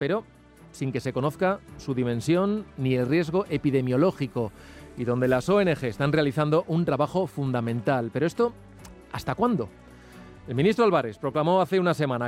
pero sin que se conozca su dimensión ni el riesgo epidemiológico, y donde las ONG están realizando un trabajo fundamental. Pero esto, ¿hasta cuándo? El ministro Álvarez proclamó hace una semana